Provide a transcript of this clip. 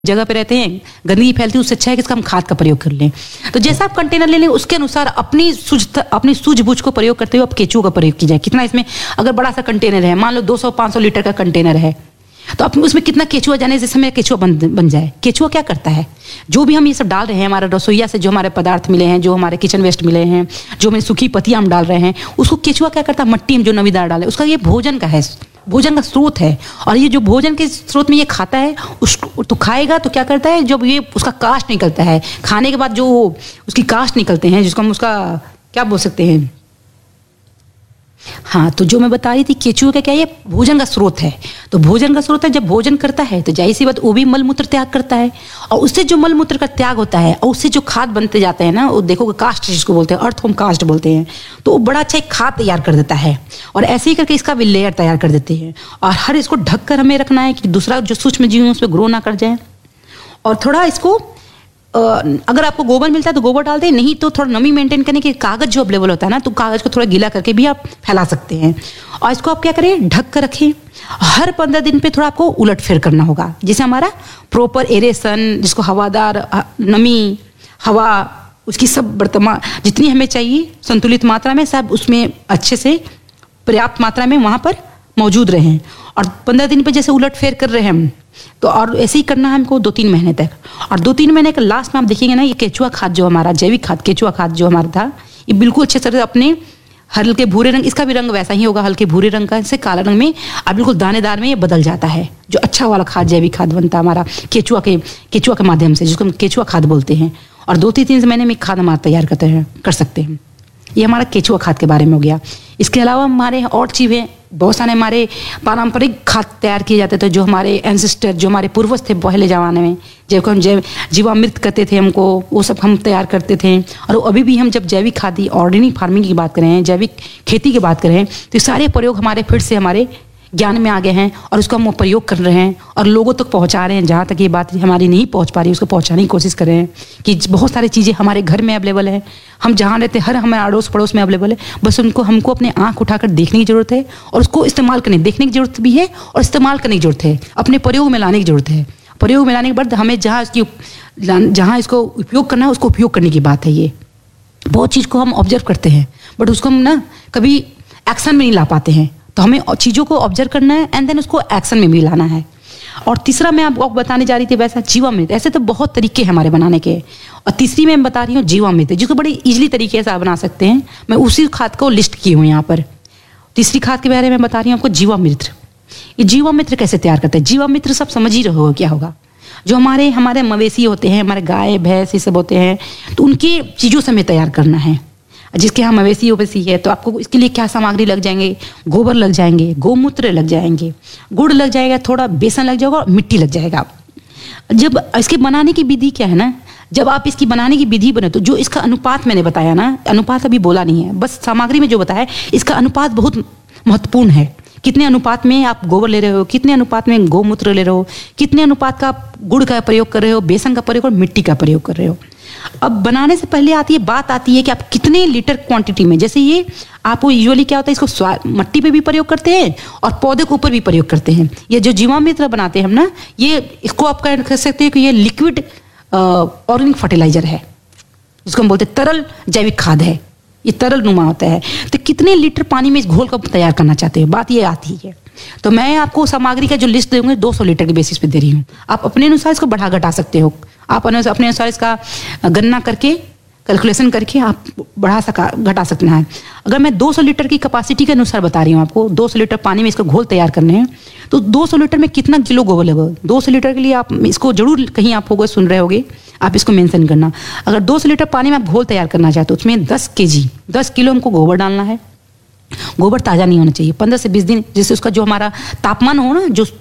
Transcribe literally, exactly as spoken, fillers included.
जगह पे रहते हैं, गंदगी फैलती है, उससे अच्छा है कि इसका हम खाद का प्रयोग कर लें। तो जैसा आप कंटेनर ले लें उसके अनुसार अपनी सूझ अपनी सूझबूझ को प्रयोग करते हुए आप केचुओं का प्रयोग की जाए। कितना इसमें, अगर बड़ा सा कंटेनर है, मान लो दो सौ पाँच सौ लीटर का कंटेनर है, तो आप उसमें कितना केचुआ जाने जिससे मेरा केचुआ बन बन जाए। केचुआ क्या करता है, जो भी हम ये सब डाल रहे हैं, हमारा रसोईया से जो हमारे पदार्थ मिले हैं, जो हमारे किचन वेस्ट मिले हैं, जो हमें सूखी पत्तियां हम डाल रहे हैं, उसको केचुआ क्या करता है, मट्टी में जो नमीदार डाले उसका ये भोजन का है, भोजन का स्रोत है। और ये जो भोजन के स्रोत में ये खाता है, उसको तो खाएगा तो क्या करता है, जब ये उसका कास्ट निकलता है, खाने के बाद जो उसकी कास्ट निकलते हैं, जिसको हम उसका क्या बोल सकते हैं, हाँ, तो जो मैं बता रही थी केचुआ का क्या, ये भोजन का स्रोत है। तो भोजन का स्रोत है, जब भोजन करता है तो जाहिर सी बात वो भी मल मूत्र त्याग करता है, और उससे जो मल मूत्र का त्याग होता है और उससे जो खाद बनते जाते हैं ना, वो देखोगे कास्ट जिसको बोलते हैं, अर्थ होम कास्ट बोलते हैं, तो वो बड़ा अच्छा एक खाद तैयार कर देता है। और ऐसे ही करके इसका भी लेयर तैयार कर देते हैं। और हर इसको ढक कर हमें रखना है कि दूसरा जो सूक्ष्म जीव है उस पर ग्रो ना कर जाए। और थोड़ा इसको अगर आपको गोबर मिलता है तो गोबर डाल दें, नहीं तो थोड़ा नमी मेंटेन करने के कागज जो अवेलेबल होता है ना, तो कागज को थोड़ा गीला करके भी आप फैला सकते हैं। और इसको आप क्या करें, ढक कर रखें। हर पंद्रह दिन पे थोड़ा आपको उलट फेर करना होगा, जिससे हमारा प्रॉपर एरेशन, जिसको हवादार नमी हवा उसकी सब वर्तमान जितनी हमें चाहिए संतुलित मात्रा में, सब उसमें अच्छे से पर्याप्त मात्रा में वहाँ पर मौजूद रहें। और पंद्रह दिन पे जैसे उलट फेर कर रहे हैं हम, तो और ऐसे ही करना है हमको दो तीन महीने तक। और दो तीन महीने के लास्ट में आप देखेंगे ना, ये केचुआ खाद जो हमारा जैविक खाद, केचुआ खाद जो हमारा था, ये बिल्कुल अच्छे तरह अपने हल्के भूरे रंग, इसका भी रंग वैसा ही होगा, हल्के भूरे रंग का, इससे काला रंग में अब बिल्कुल दानेदार में ये बदल जाता है। जो अच्छा वाला खाद, जैविक खाद बनता है हमारा केचुआ के केचुआ के माध्यम से, जिसको हम केचुआ खाद बोलते हैं। और दो तीन तीन महीने में खाद हमारा तैयार करते हैं कर सकते हैं। ये हमारा केचुआ खाद के बारे में हो गया। इसके अलावा हमारे और चीज़ें बहुत सारे हमारे पारंपरिक खाद तैयार किए जाते थे, जो हमारे एंसेस्टर, जो हमारे पूर्वज थे पहले ज़माने में, जब हम जैव जीवामृत कहते थे हमको, वो सब हम तैयार करते थे। और अभी भी हम जब जैविक खादी ऑर्गेनिक फार्मिंग की बात करें, जैविक खेती की बात करें, तो सारे प्रयोग हमारे फिर से हमारे ज्ञान में आ गए हैं और उसको हम प्रयोग कर रहे हैं और लोगों तक पहुंचा रहे हैं। जहाँ तक ये बात हमारी नहीं पहुंच पा रही, उसको पहुंचाने की कोशिश कर रहे हैं कि बहुत सारी चीज़ें हमारे घर में अवेलेबल है, हम जहाँ रहते हैं हर हमारे अड़ोस पड़ोस में अवेलेबल है। बस उनको हमको अपने आँख उठाकर देखने की ज़रूरत है और उसको इस्तेमाल करने देखने की ज़रूरत भी है और इस्तेमाल करने की ज़रूरत है, अपने प्रयोग में लाने की ज़रूरत है। प्रयोग में लाने के बाद हमें जहाँ इसकी जहाँ इसको उपयोग करना है उसको उपयोग करने की बात है। ये बहुत चीज़ को हम ऑब्जर्व करते हैं बट उसको हम ना कभी एक्शन में नहीं ला पाते हैं। तो हमें चीज़ों को ऑब्जर्व करना है एंड देन उसको एक्शन में भी लाना है। और तीसरा मैं आपको बताने जा रही थी वैसा जीवामृत। ऐसे तो बहुत तरीके हैं हमारे बनाने के। और तीसरी मैं बता रही हूँ जीवामृत, जिसको बड़ी इजीली तरीके से आप बना सकते हैं। मैं उसी खाद को लिस्ट की हूँ यहाँ पर। तीसरी खाद के बारे में बता रही हूँ आपको, जीवामृत। ये जीवामृत कैसे तैयार करते हैं? जीवामृत सब समझ ही रहे हो क्या होगा। जो हमारे हमारे मवेशी होते हैं, हमारे गाय भैंस ये सब होते हैं, तो उनकी चीज़ों से हमें तैयार करना है। जिसके यहाँ मवेशी ओवेशी है तो आपको इसके लिए क्या सामग्री लग जाएंगे, गोबर लग जाएंगे, गोमूत्र लग जाएंगे, गुड़ लग जाएगा, थोड़ा बेसन लग जाएगा और मिट्टी लग जाएगा। जब इसके बनाने की विधि क्या है ना, जब आप इसकी बनाने की विधि बने तो जो इसका अनुपात मैंने बताया ना, अनुपात अभी बोला नहीं है, बस सामग्री में जो बताया, इसका अनुपात बहुत महत्वपूर्ण है। कितने अनुपात में आप गोबर ले रहे हो, कितने अनुपात में गोमूत्र ले रहे हो, कितने अनुपात का आप गुड़ का प्रयोग कर रहे हो, बेसन का प्रयोग और मिट्टी का प्रयोग कर रहे हो। अब बनाने से पहले आती है बात आती है कि आप कितने लीटर क्वांटिटी में, जैसे ये आप यूजुअली क्या होता है, इसको मट्टी पे भी प्रयोग करते हैं और पौधे के ऊपर भी प्रयोग करते हैं। ये जो जीवामृत बनाते हैं हम ना, ये इसको आप कह सकते हैं कि ये लिक्विड ऑर्गेनिक फर्टिलाइजर है, जिसको हम बोलते हैं तरल जैविक खाद है। ये तरल नुमा होता है। तो कितने लीटर पानी में इस घोल को तैयार करना चाहते हैं, बात ये आती है। तो मैं आपको सामग्री का जो लिस्ट दूंगी दो सौ लीटर के बेसिस पे दे रही हूँ। आप अपने अनुसार इसको बढ़ा घटा सकते हो। आप अपने अनुसार इसका गणना करके कैलकुलेशन करके आप बढ़ा सका घटा सकना है। अगर मैं दो सौ लीटर की कैपेसिटी के अनुसार बता रही हूँ आपको, दो सौ लीटर पानी में इसका घोल तैयार करने हैं, तो दो सौ लीटर में कितना किलो गोबर लगेगा? दो सौ लीटर के लिए आप इसको जरूर कहीं आप होगा सुन रहे होगे, आप इसको मेंशन करना। अगर दो सौ लीटर पानी में आप घोल तैयार करना चाहते हो, उसमें दस के जी दस किलो हमको गोबर डालना है। गोबर ताज़ा नहीं होना चाहिए, पंद्रह से बीस दिन, जिससे उसका जो हमारा तापमान हो ना, जो